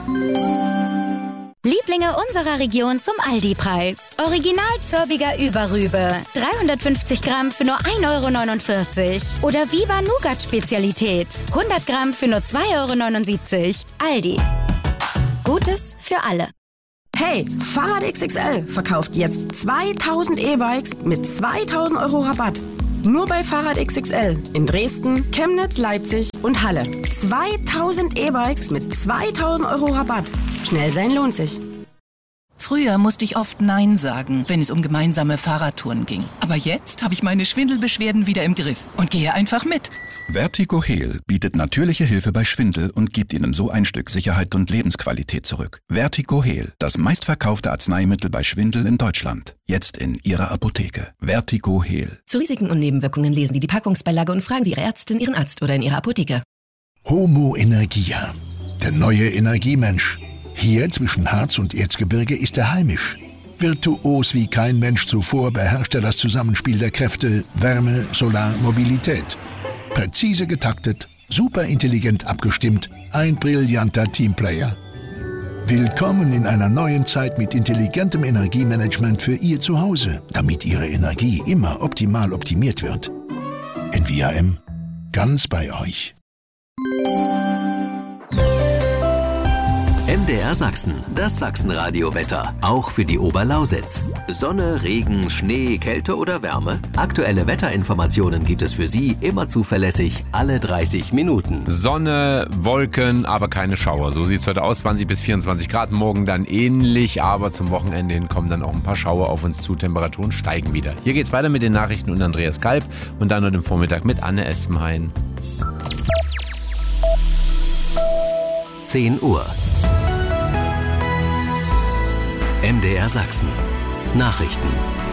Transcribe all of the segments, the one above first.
Lieblinge unserer Region zum Aldi-Preis. Original Zörbiger Überrübe. 350 Gramm für nur 1,49 €. Oder Viva Nougat-Spezialität. 100 Gramm für nur 2,79 €. Aldi. Gutes für alle. Hey, Fahrrad XXL verkauft jetzt 2000 E-Bikes mit 2000 € Rabatt. Nur bei Fahrrad XXL in Dresden, Chemnitz, Leipzig und Halle. 2000 E-Bikes mit 2000 € Rabatt. Schnell sein lohnt sich. Früher musste ich oft Nein sagen, wenn es um gemeinsame Fahrradtouren ging. Aber jetzt habe ich meine Schwindelbeschwerden wieder im Griff und gehe einfach mit. Vertigo-Heal bietet natürliche Hilfe bei Schwindel und gibt Ihnen so ein Stück Sicherheit und Lebensqualität zurück. Vertigo-Heal, das meistverkaufte Arzneimittel bei Schwindel in Deutschland. Jetzt in Ihrer Apotheke. Vertigo-Heal. Zu Risiken und Nebenwirkungen lesen Sie die Packungsbeilage und fragen Sie Ihre Ärztin, Ihren Arzt oder in Ihrer Apotheke. Homo Energia, der neue Energiemensch. Hier zwischen Harz und Erzgebirge ist er heimisch. Virtuos wie kein Mensch zuvor beherrscht er das Zusammenspiel der Kräfte Wärme, Solar, Mobilität. Präzise getaktet, superintelligent abgestimmt, ein brillanter Teamplayer. Willkommen in einer neuen Zeit mit intelligentem Energiemanagement für Ihr Zuhause, damit Ihre Energie immer optimal optimiert wird. NVAM, ganz bei euch. MDR Sachsen, das Sachsenradio-Wetter, auch für die Oberlausitz. Sonne, Regen, Schnee, Kälte oder Wärme? Aktuelle Wetterinformationen gibt es für Sie immer zuverlässig, alle 30 Minuten. Sonne, Wolken, aber keine Schauer. So sieht es heute aus, 20 bis 24 Grad. Morgen dann ähnlich, aber zum Wochenende hin kommen dann auch ein paar Schauer auf uns zu. Temperaturen steigen wieder. Hier geht's weiter mit den Nachrichten und Andreas Kalb und dann heute im Vormittag mit Anne Essenhain. 10 Uhr. MDR Sachsen. Nachrichten.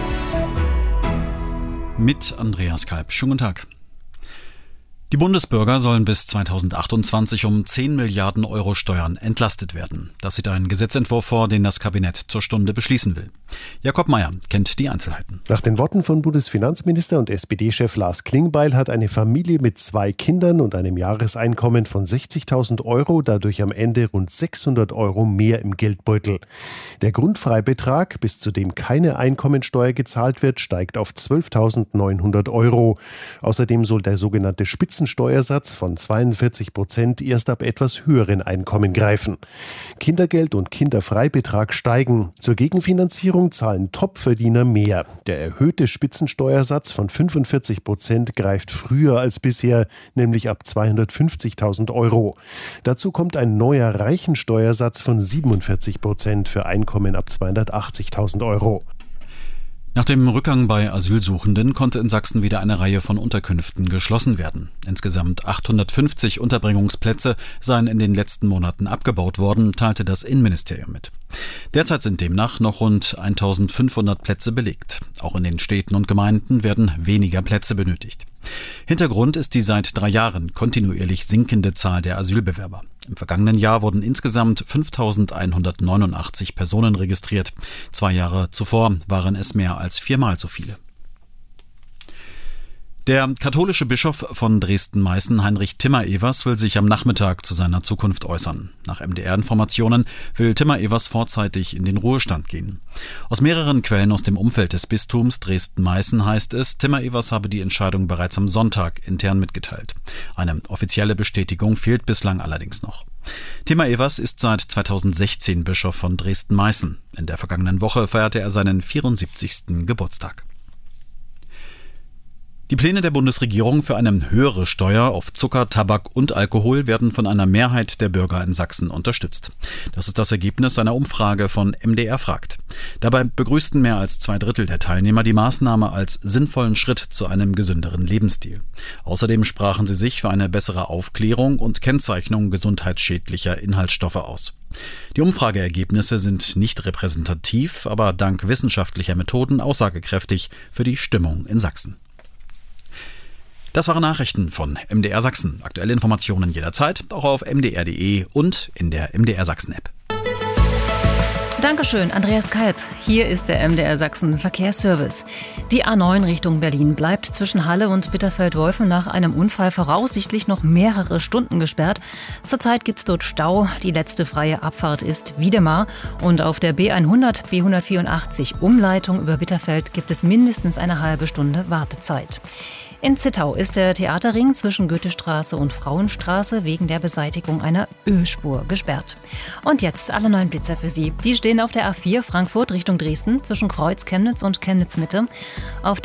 Mit Andreas Kalb. Schönen guten Tag. Die Bundesbürger sollen bis 2028 um 10 Milliarden Euro Steuern entlastet werden. Das sieht ein Gesetzentwurf vor, den das Kabinett zur Stunde beschließen will. Jakob Mayer kennt die Einzelheiten. Nach den Worten von Bundesfinanzminister und SPD-Chef Lars Klingbeil hat eine Familie mit 2 Kindern und einem Jahreseinkommen von 60.000 € dadurch am Ende rund 600 € mehr im Geldbeutel. Der Grundfreibetrag, bis zu dem keine Einkommensteuer gezahlt wird, steigt auf 12.900 €. Außerdem soll der sogenannte Spitzensteuersatz von 42% erst ab etwas höheren Einkommen greifen. Kindergeld und Kinderfreibetrag steigen. Zur Gegenfinanzierung zahlen Topverdiener mehr. Der erhöhte Spitzensteuersatz von 45% greift früher als bisher, nämlich ab 250.000 €. Dazu kommt ein neuer Reichensteuersatz von 47% für Einkommen ab 280.000 €. Nach dem Rückgang bei Asylsuchenden konnte in Sachsen wieder eine Reihe von Unterkünften geschlossen werden. Insgesamt 850 Unterbringungsplätze seien in den letzten Monaten abgebaut worden, teilte das Innenministerium mit. Derzeit sind demnach noch rund 1.500 Plätze belegt. Auch in den Städten und Gemeinden werden weniger Plätze benötigt. Hintergrund ist die seit 3 Jahren kontinuierlich sinkende Zahl der Asylbewerber. Im vergangenen Jahr wurden insgesamt 5.189 Personen registriert. 2 Jahre zuvor waren es mehr als 4-mal so viele. Der katholische Bischof von Dresden-Meißen, Heinrich Timmer-Evers, will sich am Nachmittag zu seiner Zukunft äußern. Nach MDR-Informationen will Timmer-Evers vorzeitig in den Ruhestand gehen. Aus mehreren Quellen aus dem Umfeld des Bistums Dresden-Meißen heißt es, Timmer-Evers habe die Entscheidung bereits am Sonntag intern mitgeteilt. Eine offizielle Bestätigung fehlt bislang allerdings noch. Timmer-Evers ist seit 2016 Bischof von Dresden-Meißen. In der vergangenen Woche feierte er seinen 74. Geburtstag. Die Pläne der Bundesregierung für eine höhere Steuer auf Zucker, Tabak und Alkohol werden von einer Mehrheit der Bürger in Sachsen unterstützt. Das ist das Ergebnis einer Umfrage von MDR fragt. Dabei begrüßten mehr als 2/3 der Teilnehmer die Maßnahme als sinnvollen Schritt zu einem gesünderen Lebensstil. Außerdem sprachen sie sich für eine bessere Aufklärung und Kennzeichnung gesundheitsschädlicher Inhaltsstoffe aus. Die Umfrageergebnisse sind nicht repräsentativ, aber dank wissenschaftlicher Methoden aussagekräftig für die Stimmung in Sachsen. Das waren Nachrichten von MDR Sachsen. Aktuelle Informationen jederzeit, auch auf mdr.de und in der MDR Sachsen App. Dankeschön, Andreas Kalb. Hier ist der MDR Sachsen Verkehrsservice. Die A9 Richtung Berlin bleibt zwischen Halle und Bitterfeld-Wolfen nach einem Unfall voraussichtlich noch mehrere Stunden gesperrt. Zurzeit gibt es dort Stau. Die letzte freie Abfahrt ist Wiedemar. Und auf der B100, B184 Umleitung über Bitterfeld gibt es mindestens eine halbe Stunde Wartezeit. In Zittau ist der Theaterring zwischen Goethestraße und Frauenstraße wegen der Beseitigung einer Ölspur gesperrt. Und jetzt alle neuen Blitzer für Sie. Die stehen auf der A4 Frankfurt Richtung Dresden zwischen Kreuz Chemnitz und Chemnitz Mitte. Auf